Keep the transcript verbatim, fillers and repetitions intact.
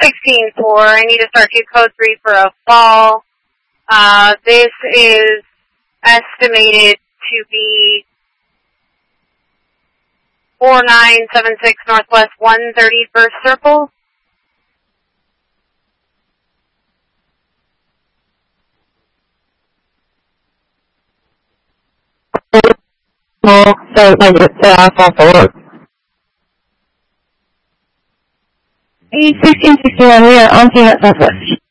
sixteen four, I need to start to code three for a fall. Uh, this is estimated to be four nine seven six Northwest one thirty first Circle. Well, so, like, it's uh, fall forward. eight sixteen sixty-one, we are on to that Southwest.